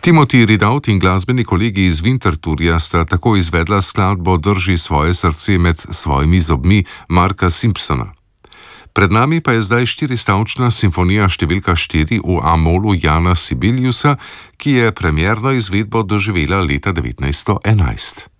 Timothy Ridout in glasbeni kolegi iz Winterthurja sta tako izvedla skladbo Drži svoje srce med svojimi zobmi Marka Simpsona. Pred nami pa je zdaj štiristavčna simfonija številka 4 v A-molu Jana Sibeliusa, ki je premierno izvedbo doživela leta 1911.